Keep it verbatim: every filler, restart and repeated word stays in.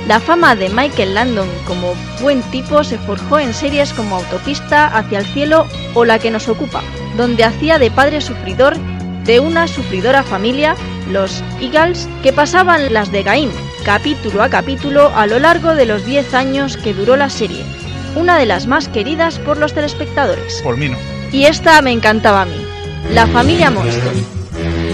La fama de Michael Landon como buen tipo se forjó en series como Autopista hacia el cielo o La que nos ocupa, donde hacía de padre sufridor de una sufridora familia, los Eagles, que pasaban las de Caín, capítulo a capítulo a lo largo de los diez años que duró la serie, una de las más queridas por los telespectadores. Por mí no. Y esta me encantaba a mí, La familia Monster.